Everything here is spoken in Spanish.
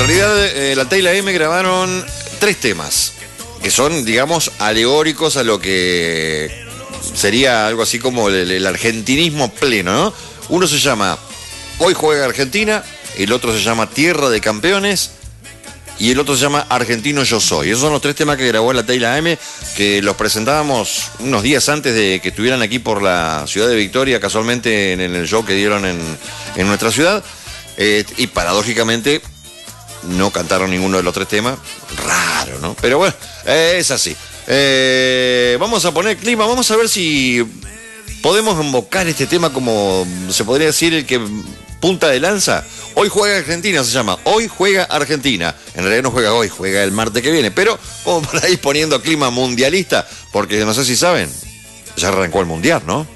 realidad, la Teyla M grabaron 3 temas, que son, digamos, alegóricos a lo que sería algo así como el argentinismo pleno, ¿no? Uno se llama Hoy Juega Argentina, el otro se llama Tierra de Campeones y el otro se llama Argentino Yo Soy. Esos son los 3 temas que grabó la Teyla M, que los presentábamos unos días antes de que estuvieran aquí por la ciudad de Victoria, casualmente en el show que dieron en nuestra ciudad. Y paradójicamente no cantaron ninguno de los 3 temas. Raro, ¿no? Pero bueno, es así. Vamos a poner clima, vamos a ver si podemos invocar este tema como se podría decir el que punta de lanza. Hoy Juega Argentina se llama. Hoy Juega Argentina. En realidad no juega hoy, juega el martes que viene. Pero como por ahí poniendo clima mundialista, porque no sé si saben, ya arrancó el mundial, ¿no?